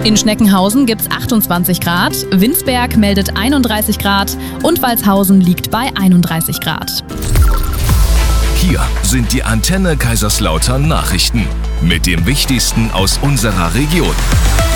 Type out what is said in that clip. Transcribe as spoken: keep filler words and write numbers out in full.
In Schneckenhausen gibt's achtundzwanzig Grad, Winsberg meldet einunddreißig Grad und Walshausen liegt bei einunddreißig Grad. Hier sind die Antenne Kaiserslautern Nachrichten mit dem Wichtigsten aus unserer Region.